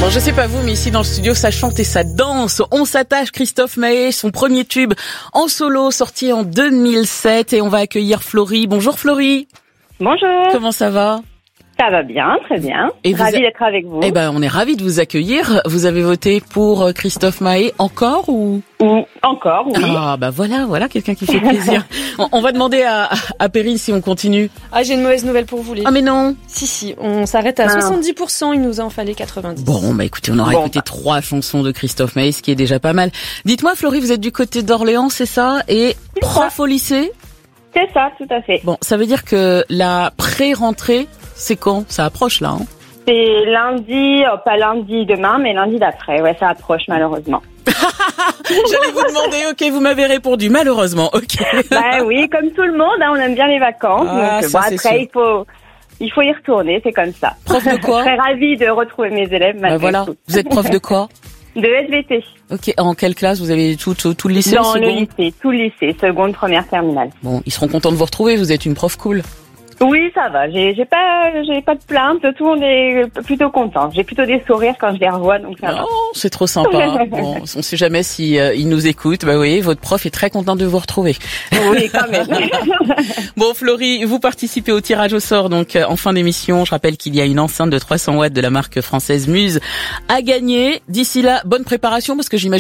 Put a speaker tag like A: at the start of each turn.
A: Bon, je sais pas vous, mais ici dans le studio, ça chante et ça danse. On s'attache, Christophe Maé, son premier tube en solo, sorti en 2007. Et on va accueillir Florie. Bonjour Florie.
B: Bonjour.
A: Comment ça va?
B: Ça va bien, très bien.
A: Et
B: ravi d'être avec vous.
A: Eh ben, on est ravis de vous accueillir. Vous avez voté pour Christophe Maé encore ou?
B: Encore, oui.
A: Ah, bah voilà quelqu'un qui fait plaisir. On va demander à Perrine si on continue.
C: Ah, j'ai une mauvaise nouvelle pour vous, les.
A: Ah, mais non.
C: Si, on s'arrête à 70%, il nous en fallait 90.
A: Bon, bah écoutez, on aura écouté 3 chansons de Christophe Maé, ce qui est déjà pas mal. Dites-moi, Florie, vous êtes du côté d'Orléans, c'est ça? Et prof au lycée?
B: C'est ça, tout à fait.
A: Bon, ça veut dire que la pré-rentrée, c'est quand? Ça approche là, hein?
B: C'est lundi, pas lundi demain, mais lundi d'après. Ouais, ça approche malheureusement.
A: J'allais vous demander, ok, vous m'avez répondu, malheureusement, ok.
B: Bah oui, comme tout le monde, hein, on aime bien les vacances.
A: Ah,
B: donc
A: ça,
B: bon, après, il faut y retourner, c'est comme ça.
A: Prof de quoi?
B: Très ravie de retrouver mes élèves malgré
A: voilà.
B: tout.
A: Vous êtes prof de quoi?
B: De SVT.
A: Ok, en quelle classe? Vous avez tout le lycée?
B: Dans le lycée, tout le lycée, seconde, première, terminale.
A: Bon, ils seront contents de vous retrouver, vous êtes une prof cool.
B: Oui, ça va. J'ai pas de plainte. Tout le monde est plutôt content. J'ai plutôt des sourires quand je les revois, donc ça va.
A: Oh, c'est trop sympa. Bon, on sait jamais si ils nous écoutent. Bah, vous voyez, votre prof est très content de vous retrouver.
B: Oui, quand même.
A: Bon, Florie, vous participez au tirage au sort, donc, en fin d'émission. Je rappelle qu'il y a une enceinte de 300 watts de la marque française Muse à gagner. D'ici là, bonne préparation, parce que j'imagine